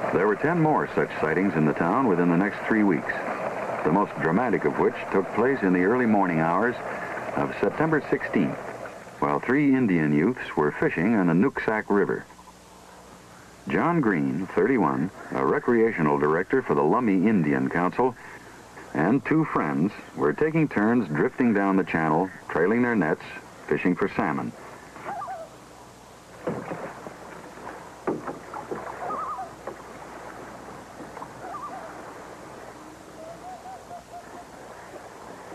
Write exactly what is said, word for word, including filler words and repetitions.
There were ten more such sightings in the town within the next three weeks, the most dramatic of which took place in the early morning hours of September sixteenth, while three Indian youths were fishing on the Nooksack River. John Green, thirty-one, a recreational director for the Lummi Indian Council, and two friends were taking turns drifting down the channel, trailing their nets, fishing for salmon,